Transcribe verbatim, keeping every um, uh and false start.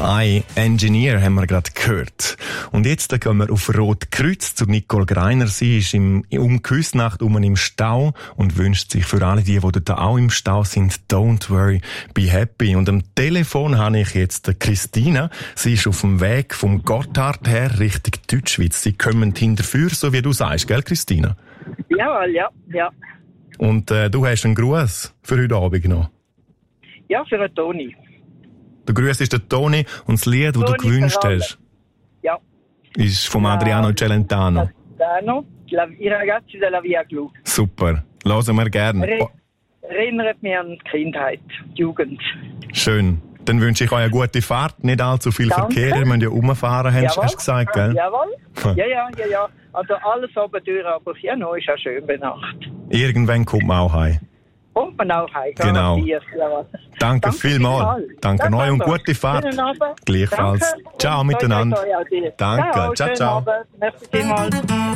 I Engineer haben wir gerade gehört. Und jetzt gehen wir auf Rotkreuz zu Nicole Greiner. Sie ist im, um Küssnacht um im Stau und wünscht sich für alle die, die dort auch im Stau sind, don't worry, be happy. Und am Telefon habe ich jetzt Christina. Sie ist auf dem Weg vom Gotthard her Richtung Deutschschweiz. Sie kommen hinterführ, so wie du sagst, gell, Christina? Jawohl, ja, ja. Und äh, du hast einen Gruß für heute Abend noch? Ja, für den Toni. Der Gruß ist der Toni und das Lied, das du gewünscht hast, ja. ist vom Adriano Celentano. Adriano, I ragazzi della Via Glu. Super, hören wir gerne. Re- erinnert mich an die Kindheit, die Jugend. Schön. Dann wünsche ich euch eine gute Fahrt, nicht allzu viel Danke. Verkehr. Ihr müsst ja rumfahren, hast du gesagt, gell? Jawohl. Ja, ja, ja, ja. Also alles oben durch, aber ja, noch ist ja schön bei Nacht. Irgendwann kommt man auch heim. Kommt man auch heim. Genau. Ja, Danke, Danke vielmals. Danke, Danke neu und also. gute Fahrt. Schönen Abend. Gleichfalls. Danke. Ciao Und miteinander. toi, toi, toi, toi. Danke. Ciao, Ciao, ciao. schönen Abend. Merci vielmals.